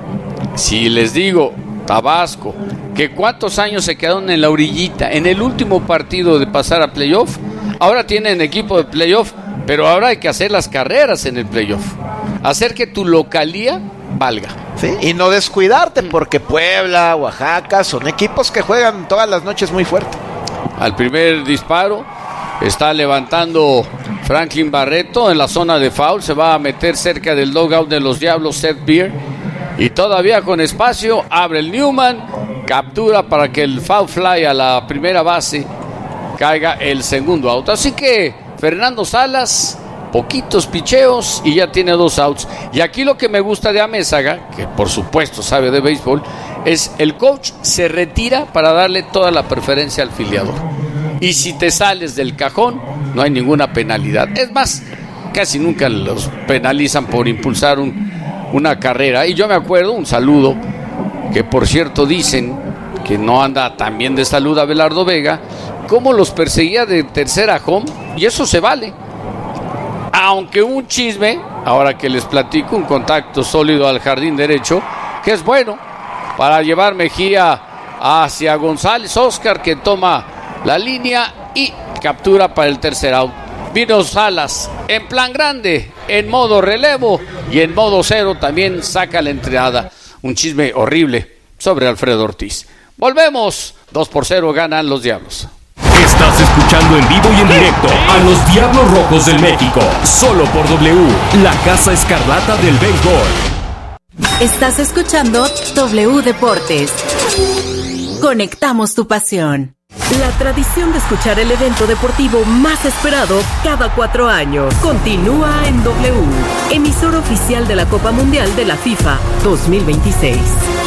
si les digo, Tabasco, que cuántos años se quedaron en la orillita en el último partido de pasar a playoff, ahora tienen equipo de playoff, pero ahora hay que hacer las carreras en el playoff, hacer que tu localía valga. Sí, y no descuidarte, porque Puebla, Oaxaca son equipos que juegan todas las noches muy fuerte. Al primer disparo está levantando Franklin Barreto en la zona de foul, se va a meter cerca del dugout de los Diablos Seth Beer, y todavía con espacio abre el Newman, captura para que el foul fly a la primera base caiga el segundo out. Así que Fernando Salas, poquitos picheos y ya tiene 2 outs. Y aquí lo que me gusta de Amézaga, que por supuesto sabe de béisbol, es el coach se retira para darle toda la preferencia al filiador. Y si te sales del cajón, no hay ninguna penalidad. Es más, casi nunca los penalizan por impulsar una carrera. Y yo me acuerdo, un saludo, que por cierto dicen que no anda tan bien de salud Abelardo Vega, cómo los perseguía de tercera home, y eso se vale. Aunque un chisme, ahora que les platico, un contacto sólido al jardín derecho, que es bueno para llevar Mejía hacia González. Oscar, que toma la línea y captura para el tercer out. Vino Salas en plan grande, en modo relevo y en modo cero también saca la entrada. Un chisme horrible sobre Alfredo Ortiz. Volvemos, 2-0 ganan los Diablos. Estás escuchando en vivo y en directo a los Diablos Rojos del México, solo por W, la Casa Escarlata del béisbol. Estás escuchando W Deportes. Conectamos tu pasión. La tradición de escuchar el evento deportivo más esperado cada 4 años continúa en W, emisor oficial de la Copa Mundial de la FIFA 2026.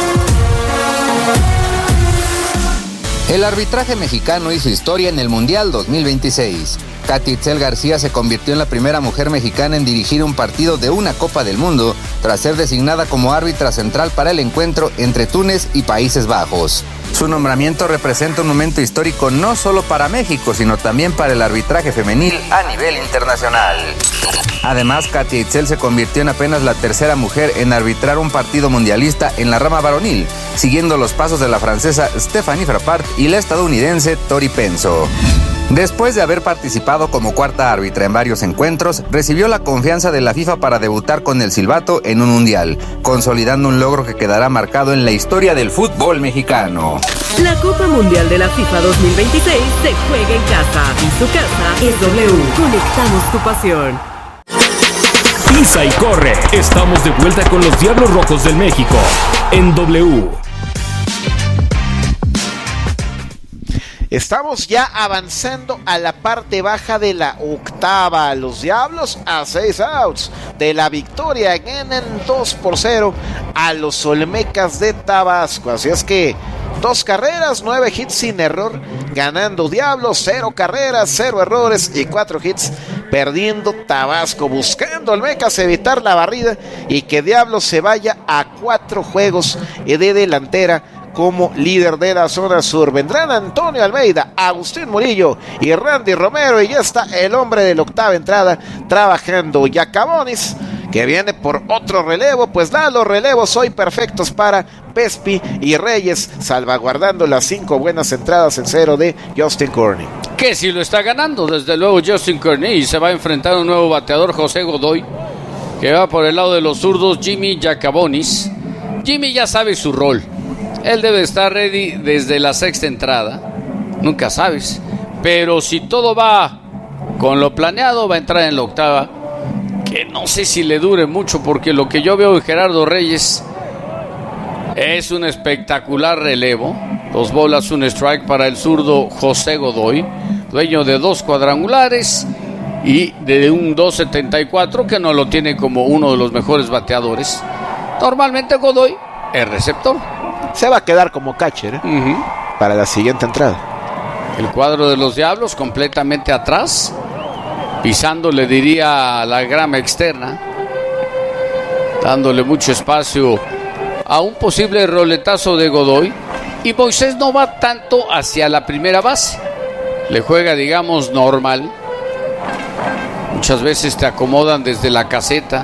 El arbitraje mexicano hizo historia en el Mundial 2026. Katy Itzel García se convirtió en la primera mujer mexicana en dirigir un partido de una Copa del Mundo, tras ser designada como árbitra central para el encuentro entre Túnez y Países Bajos. Su nombramiento representa un momento histórico no solo para México, sino también para el arbitraje femenil a nivel internacional. Además, Katy Itzel se convirtió en apenas la tercera mujer en arbitrar un partido mundialista en la rama varonil, siguiendo los pasos de la francesa Stéphanie Frappart y la estadounidense Tori Penso. Después de haber participado como cuarta árbitra en varios encuentros, recibió la confianza de la FIFA para debutar con el silbato en un mundial, consolidando un logro que quedará marcado en la historia del fútbol mexicano. La Copa Mundial de la FIFA 2026 se juega en casa y su casa es W. Conectamos tu pasión. Pisa y corre. Estamos de vuelta con los Diablos Rojos del México en W. Estamos ya avanzando a la parte baja de la octava. Los Diablos a 6 outs de la victoria ganan 2-0 a los Olmecas de Tabasco. Así es que 2 carreras, 9 hits sin error, ganando Diablos, 0 carreras, 0 errores y 4 hits, perdiendo Tabasco, buscando el Mecas evitar la barrida y que Diablos se vaya a 4 juegos de delantera como líder de la zona sur. Vendrán Antonio Almeida, Agustín Murillo y Randy Romero, y ya está el hombre de la octava entrada trabajando. Yacabonis, que viene por otro relevo, pues los relevos hoy perfectos para Pespi y Reyes, salvaguardando las 5 buenas entradas en 0 de Justin Kearney. Que si lo está ganando, desde luego, Justin Kearney, y se va a enfrentar a un nuevo bateador, José Godoy, que va por el lado de los zurdos, Jimmy Yacabonis. Jimmy ya sabe su rol. Él debe estar ready desde la 6ª entrada. Nunca sabes. Pero si todo va con lo planeado, va a entrar en la 8ª. Que no sé si le dure mucho, porque lo que yo veo en Gerardo Reyes es un espectacular relevo. 2 bolas, 1 strike para el zurdo José Godoy, dueño de 2 cuadrangulares y de un 2.74, que no lo tiene como uno de los mejores bateadores. Normalmente Godoy es receptor. Se va a quedar como catcher para la siguiente entrada. El cuadro de los Diablos completamente atrás, pisando, le diría, la grama externa, dándole mucho espacio a un posible roletazo de Godoy. Y Moisés no va tanto hacia la primera base, le juega, digamos, normal. Muchas veces te acomodan desde la caseta,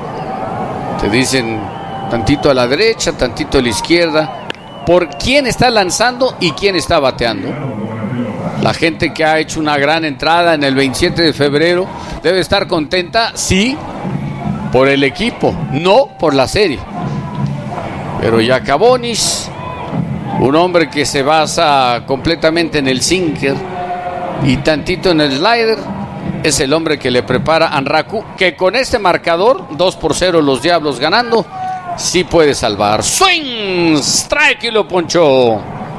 te dicen tantito a la derecha, tantito a la izquierda, por quién está lanzando y quién está bateando. La gente que ha hecho una gran entrada en el 27 de febrero debe estar contenta, sí, por el equipo, no por la serie. Pero Yacabonis, un hombre que se basa completamente en el sinker y tantito en el slider, es el hombre que le prepara a Anraku, que con este marcador, 2-0 los Diablos ganando, sí puede salvar. Swing, strike, y lo ponchó.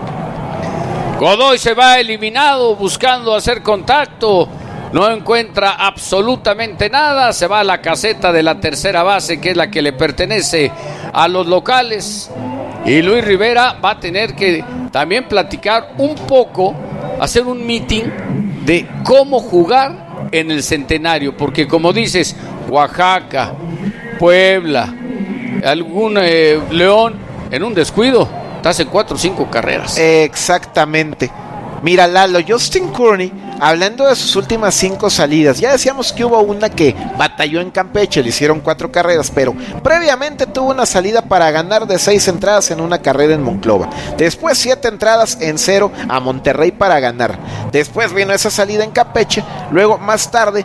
Godoy se va eliminado, buscando hacer contacto, no encuentra absolutamente nada, se va a la caseta de la tercera base, que es la que le pertenece a los locales, y Luis Rivera va a tener que también platicar un poco, hacer un meeting de cómo jugar en el centenario, porque como dices, Oaxaca, Puebla, algún León, en un descuido te hace 4 o 5 carreras. Exactamente. Mira, Lalo, Justin Kearney, hablando de sus últimas 5 salidas, ya decíamos que hubo una que batalló en Campeche, le hicieron 4 carreras, pero previamente tuvo una salida para ganar de 6 entradas en una carrera en Monclova. Después 7 entradas en 0 a Monterrey para ganar. Después vino esa salida en Campeche, luego más tarde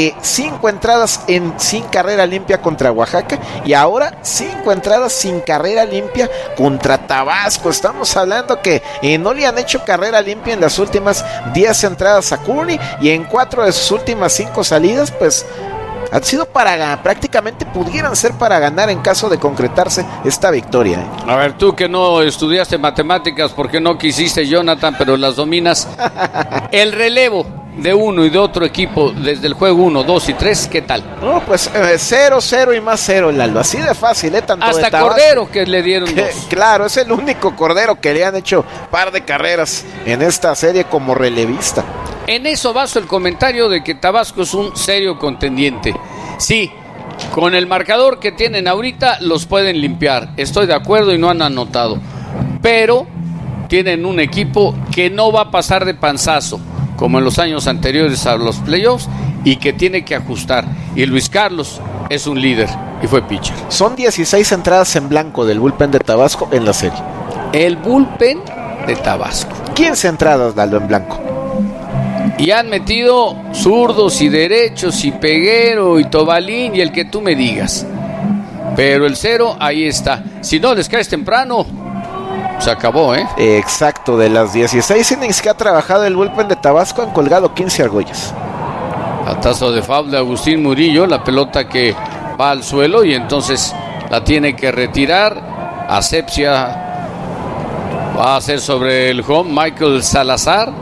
5 entradas sin carrera limpia contra Oaxaca, y ahora 5 entradas sin carrera limpia contra Tabasco. Estamos hablando que no le han hecho carrera limpia en las últimas 10 entradas a Kearney, y en 4 de sus últimas 5 salidas pues han sido prácticamente pudieran ser para ganar en caso de concretarse esta victoria. A ver, tú que no estudiaste matemáticas porque no quisiste, Jonathan, pero las dominas. El relevo de uno y de otro equipo desde el juego 1, 2 y 3, ¿qué tal? No, pues 0, 0 y más 0, Lalo, así de fácil, tanto hasta de Tabasco, Cordero que le dieron 2. Claro, es el único Cordero que le han hecho par de carreras en esta serie como relevista. En eso baso el comentario de que Tabasco es un serio contendiente. Sí, con el marcador que tienen ahorita los pueden limpiar, estoy de acuerdo, y no han anotado, pero tienen un equipo que no va a pasar de panzazo como en los años anteriores a los playoffs, y que tiene que ajustar, y Luis Carlos es un líder y fue pitcher. Son 16 entradas en blanco del bullpen de Tabasco en la serie. El bullpen de Tabasco, 15 entradas, Lalo, en blanco. Y han metido zurdos y derechos y Peguero y Tobalín y el que tú me digas. Pero el 0 ahí está. Si no les caes temprano, se acabó, ¿eh? Exacto, de las 16 innings que ha trabajado el bullpen de Tabasco han colgado 15 argollas. Batazo de foul de Agustín Murillo, la pelota que va al suelo y entonces la tiene que retirar. Asepsia va a hacer sobre el home Michael Salazar.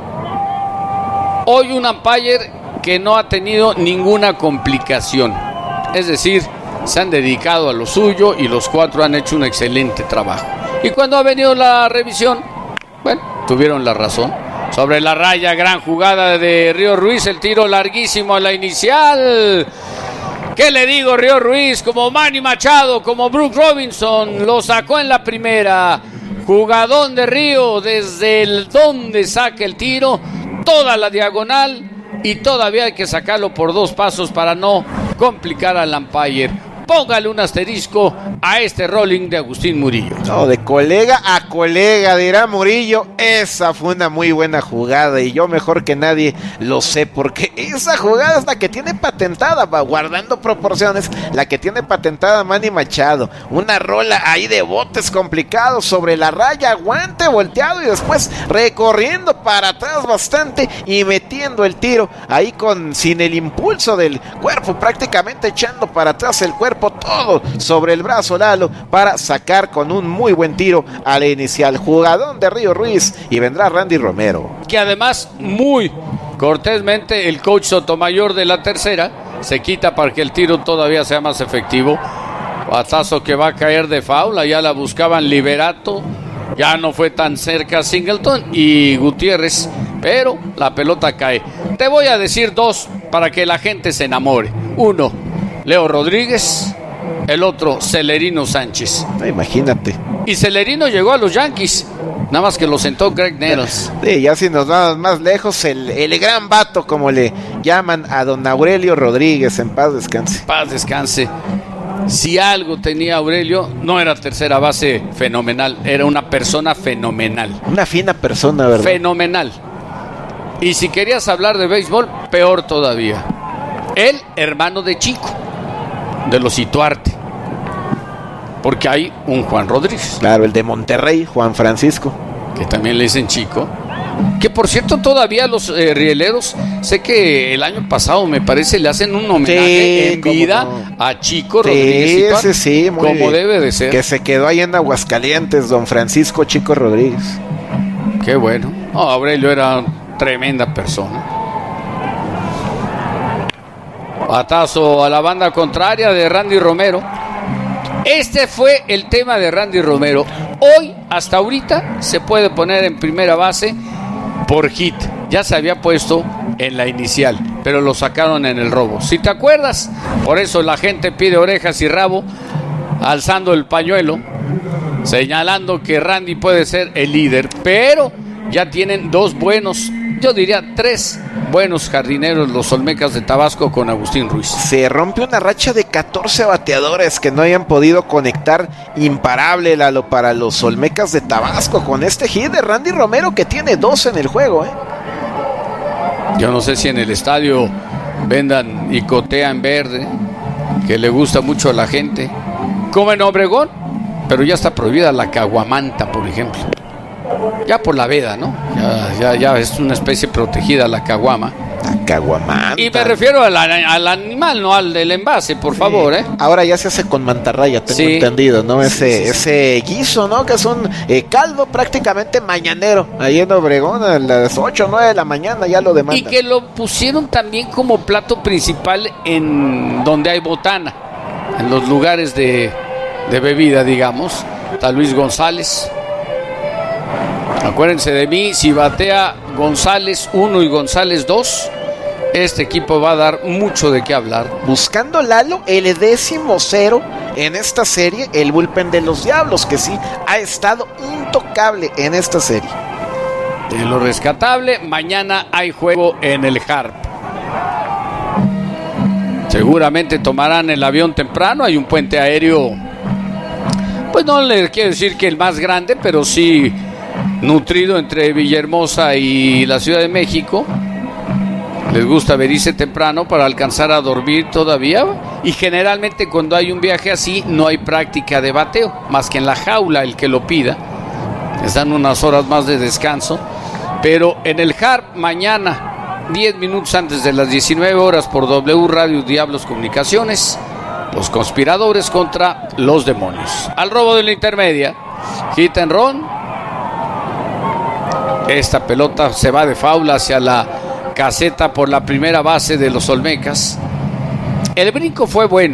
Hoy un umpire que no ha tenido ninguna complicación, es decir, se han dedicado a lo suyo y los 4 han hecho un excelente trabajo. Y cuando ha venido la revisión, Bueno, tuvieron la razón. Sobre la raya, gran jugada de Río Ruiz, el tiro larguísimo a la inicial. ¿Qué le digo? Río Ruiz, como Manny Machado, como Brooks Robinson, lo sacó en la primera. Jugadón de Río, desde el donde saca el tiro, toda la diagonal, y todavía hay que sacarlo por 2 pasos para no complicar al umpire. Póngale un asterisco a este rolling de Agustín Murillo. No, de colega a colega, dirá Murillo. Esa fue una muy buena jugada y yo mejor que nadie lo sé, porque esa jugada es la que tiene patentada, guardando proporciones, la que tiene patentada Manny Machado. Una rola ahí de botes complicados sobre la raya, guante volteado y después recorriendo para atrás bastante y metiendo el tiro ahí sin el impulso del cuerpo, prácticamente echando para atrás el cuerpo, todo sobre el brazo Lalo para sacar con un muy buen tiro a la inicial. Jugadón de Río Ruiz, y vendrá Randy Romero, que además muy cortésmente el coach Sotomayor de la tercera se quita para que el tiro todavía sea más efectivo. Batazo que va a caer de faula, ya la buscaban Liberato, ya no fue tan cerca Singleton y Gutiérrez, pero la pelota cae. Te voy a decir 2 para que la gente se enamore. 1, Leo Rodríguez, el otro Celerino Sánchez. Imagínate. Y Celerino llegó a los Yankees, nada más que lo sentó Greg Nettles. Sí, ya si nos vamos más lejos, el gran vato, como le llaman a don Aurelio Rodríguez, en paz descanse. Paz descanse. Si algo tenía Aurelio, no era tercera base fenomenal, era una persona fenomenal. Una fina persona, ¿verdad? Fenomenal. Y si querías hablar de béisbol, peor todavía. El hermano de Chico, de los Ituarte, porque hay un Juan Rodríguez. Claro, el de Monterrey, Juan Francisco, que también le dicen Chico. Que por cierto todavía los rieleros, sé que el año pasado me parece le hacen un homenaje en vida a Chico Rodríguez Ituarte, sí, muy como bien. debe de ser. Que se quedó ahí en Aguascalientes, don Francisco Chico Rodríguez. Qué bueno. No, Aurelio era tremenda persona. Batazo a la banda contraria de Randy Romero. Este fue el tema de Randy Romero. Hoy, hasta ahorita, se puede poner en primera base por hit. Ya se había puesto en la inicial, pero lo sacaron en el robo. Si te acuerdas, por eso la gente pide orejas y rabo, alzando el pañuelo, señalando que Randy puede ser el líder, pero ya tienen 2 buenos, yo diría 3 buenos jardineros los Olmecas de Tabasco con Agustín Ruiz. Se rompe una racha de 14 bateadores que no hayan podido conectar. Imparable, Lalo, para los Olmecas de Tabasco con este hit de Randy Romero, que tiene 2 en el juego, Yo no sé si en el estadio vendan icotea en verde, que le gusta mucho a la gente, como en Obregón, pero ya está prohibida la caguamanta, por ejemplo. Ya por la veda, ¿no? Ya es una especie protegida la caguama. La caguamanta. Y me refiero al animal, no al del envase, por favor, Ahora ya se hace con mantarraya, tengo entendido, ¿no? Ese guiso, ¿no? Que es un caldo prácticamente mañanero. Ahí en Obregón a las 8 o 9 de la mañana ya lo demandan. Y que lo pusieron también como plato principal en donde hay botana, en los lugares de bebida, digamos. Está Luis González. Acuérdense de mí, si batea González 1 y González 2, este equipo va a dar mucho de qué hablar. Buscando, Lalo, el 10º en esta serie, el bullpen de los Diablos, que sí ha estado intocable en esta serie. De lo rescatable, mañana hay juego en el Harp. Seguramente tomarán el avión temprano, hay un puente aéreo, pues no le quiero decir que el más grande, pero sí nutrido entre Villahermosa y la Ciudad de México. Les gusta venirse temprano para alcanzar a dormir todavía, y generalmente cuando hay un viaje así no hay práctica de bateo, más que en la jaula el que lo pida. Les dan unas horas más de descanso, pero en el Harp mañana 10 minutos antes de las 19 horas por W Radio Diablos Comunicaciones, los conspiradores contra los demonios. Al robo de la intermedia, hit and run. Esta pelota se va de faula hacia la caseta por la primera base de los Olmecas. El brinco fue bueno.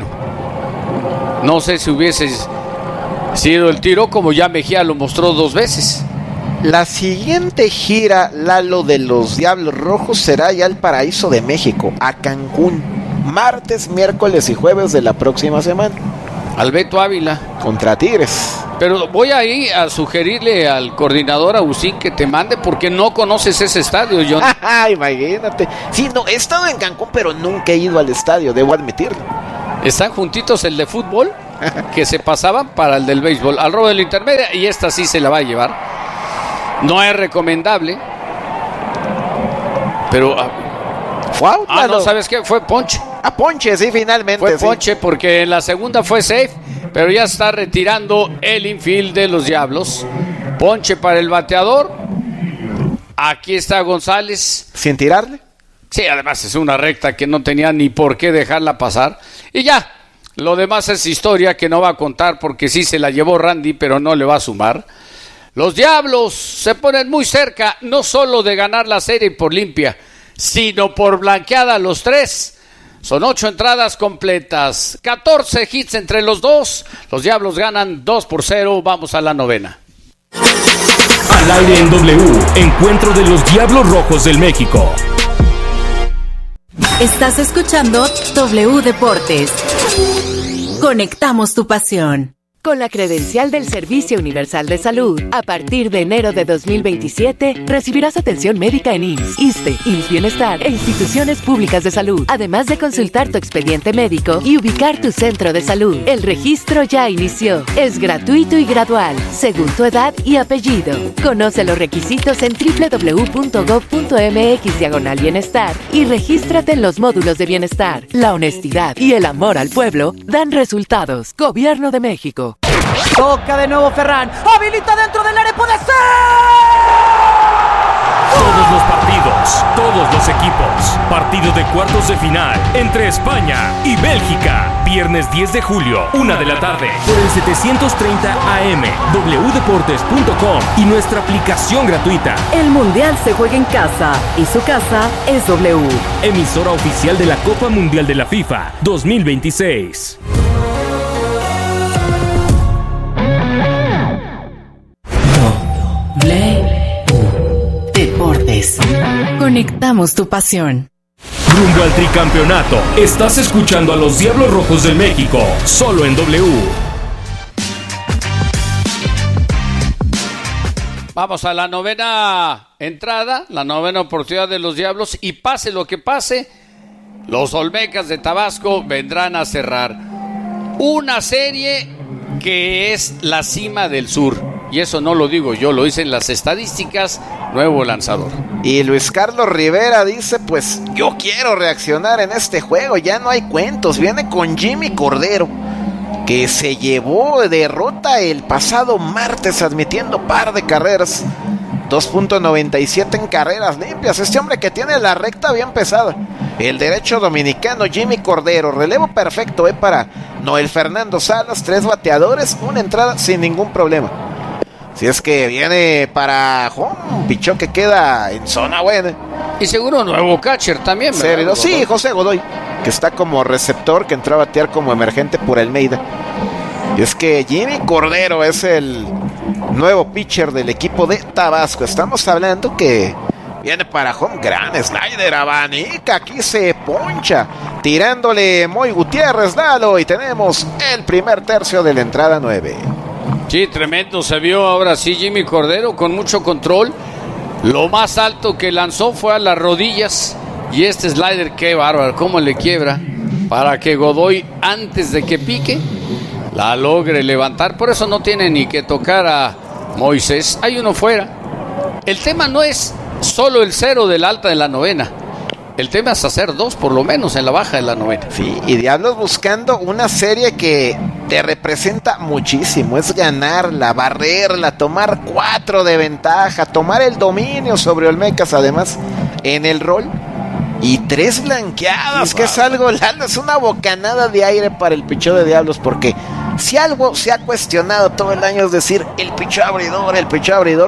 No sé si hubiese sido el tiro, como ya Mejía lo mostró 2 veces. La siguiente gira, Lalo, de los Diablos Rojos será ya al Paraíso de México, a Cancún, martes, miércoles y jueves de la próxima semana. Al Beto Ávila. Contra Tigres. Pero voy ahí a sugerirle al coordinador Agustín que te mande porque no conoces ese estadio, John. Imagínate. Sí, no, he estado en Cancún, pero nunca he ido al estadio, debo admitirlo. Están juntitos el de fútbol, que se pasaban para el del béisbol. Al robo de la intermedia, y esta sí se la va a llevar. No es recomendable. Pero... ¿fue out? No, ¿sabes qué? Fue ponche. Ponche, sí, finalmente. Fue ponche porque en la segunda fue safe, pero ya está retirando el infield de los Diablos. Ponche para el bateador. Aquí está González. ¿Sin tirarle? Sí, además es una recta que no tenía ni por qué dejarla pasar. Y ya, lo demás es historia que no va a contar porque sí se la llevó Randy, pero no le va a sumar. Los Diablos se ponen muy cerca, no solo de ganar la serie por limpia, sino por blanqueada los tres. Son 8 entradas completas, 14 hits entre los dos. Los Diablos ganan 2-0. Vamos a la novena. Al aire en W, encuentro de los Diablos Rojos del México. Estás escuchando W Deportes. Conectamos tu pasión. Con la credencial del Servicio Universal de Salud, a partir de enero de 2027, recibirás atención médica en IMSS, ISSSTE, IMSS Bienestar e instituciones públicas de salud, además de consultar tu expediente médico y ubicar tu centro de salud. El registro ya inició. Es gratuito y gradual, según tu edad y apellido. Conoce los requisitos en www.gov.mx/bienestar y regístrate en los módulos de bienestar. La honestidad y el amor al pueblo dan resultados. Gobierno de México. Toca de nuevo Ferran. Habilita dentro del área. ¡Puede ser! Todos los partidos, todos los equipos. Partido de cuartos de final entre España y Bélgica. Viernes 10 de julio, 1 de la tarde. Por el 730 AM, wdeportes.com y nuestra aplicación gratuita. El Mundial se juega en casa y su casa es W. Emisora oficial de la Copa Mundial de la FIFA 2026. Deportes. Conectamos tu pasión. Rumbo al tricampeonato. Estás escuchando a los Diablos Rojos del México, solo en W. Vamos a la novena entrada, la novena oportunidad de los Diablos, y pase lo que pase, los Olmecas de Tabasco vendrán a cerrar una serie que es la cima del sur. Y eso no lo digo yo, lo dicen las estadísticas, nuevo lanzador. Y Luis Carlos Rivera dice, pues yo quiero reaccionar en este juego, ya no hay cuentos. Viene con Jimmy Cordero, que se llevó derrota el pasado martes admitiendo par de carreras. 2.97 en carreras limpias. Este hombre que tiene la recta bien pesada. El derecho dominicano Jimmy Cordero. Relevo perfecto para Noel Fernando Salas. 3 bateadores, una entrada sin ningún problema. Si es que viene para un pichón que queda en zona buena. Y seguro nuevo catcher también, ¿verdad? Sí, José Godoy, que está como receptor, que entró a batear como emergente por Almeida. Y es que Jimmy Cordero es el nuevo pitcher del equipo de Tabasco. Estamos hablando que viene para home, gran slider, abanica, aquí se poncha, tirándole Moy Gutiérrez, Lalo, y tenemos el primer tercio de la entrada 9. Sí, tremendo, se vio ahora sí Jimmy Cordero con mucho control. Lo más alto que lanzó fue a las rodillas. Y este slider, qué bárbaro, cómo le quiebra, para que Godoy, antes de que pique, la logre levantar. Por eso no tiene ni que tocar a Moisés. Hay uno fuera. El tema no es solo el 0 del alta de la novena. El tema es hacer 2 por lo menos en la baja de la novena. Sí, y Diablos buscando una serie que te representa muchísimo. Es ganarla, barrerla, tomar 4 de ventaja, tomar el dominio sobre Olmecas, además, en el rol. Y 3 blanqueadas, que es algo, Lalo, es una bocanada de aire para el picheo de Diablos, porque si algo se ha cuestionado todo el año es decir, el picheo abridor,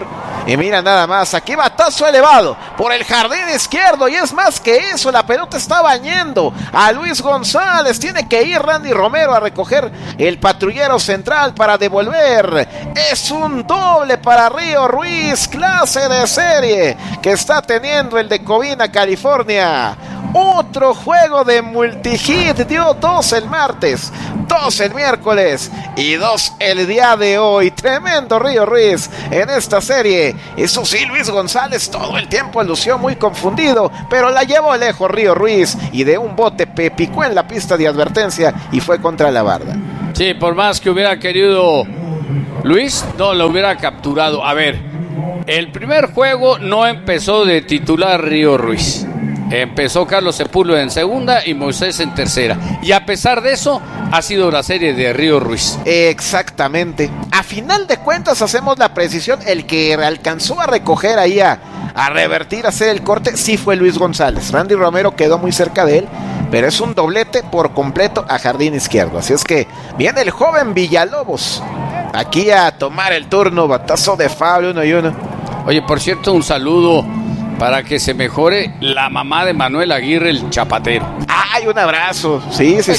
Y mira nada más, aquí batazo elevado por el jardín izquierdo. Y es más que eso, la pelota está bañando a Luis González. Tiene que ir Randy Romero a recoger el patrullero central para devolver. Es un doble para Río Ruiz, clase de serie que está teniendo el de Covina, California. Otro juego de multihit, dio 2 el martes, 2 el miércoles y 2 el día de hoy. Tremendo Río Ruiz en esta serie. Eso sí, Luis González todo el tiempo lució muy confundido, pero la llevó lejos Río Ruiz y de un bote picó en la pista de advertencia y fue contra la barda. Sí, por más que hubiera querido Luis, no lo hubiera capturado. A ver, el primer juego no empezó de titular Río Ruiz. Empezó Carlos Sepúlveda en segunda y Moisés en tercera. Y a pesar de eso, ha sido la serie de Río Ruiz. Exactamente. A final de cuentas hacemos la precisión. El que alcanzó a recoger ahí a revertir, a hacer el corte, sí fue Luis González. Randy Romero quedó muy cerca de él, pero es un doblete por completo a jardín izquierdo. Así es que viene el joven Villalobos aquí a tomar el turno. Batazo de Fabio, 1-1. Oye, por cierto, un saludo para que se mejore la mamá de Manuel Aguirre, el chapatero. ¡Ay, un abrazo! Sí.